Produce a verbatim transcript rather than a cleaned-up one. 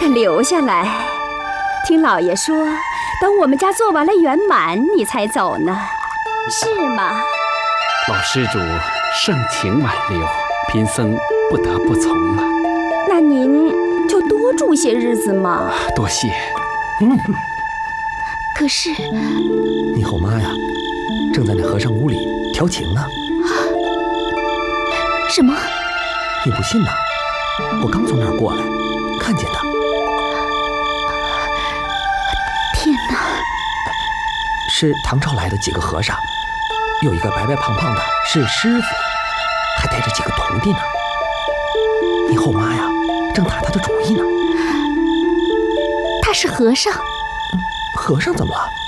可留下来。听老爷说，等我们家做完了圆满，你才走呢，是吗？ 老施主盛情挽留，贫僧不得不从了。 那您就多住些日子嘛。 多谢。 嗯， 可是你后妈呀，正在那和尚屋里调情呢。 什么？ 你不信呐？我刚从那儿过来，看见的。 天哪！ 是唐朝来的几个和尚，有一个白白胖胖的，是师傅，还带着几个徒弟呢。你后妈呀，正打他的主意呢。 他是和尚？ 和尚怎么了？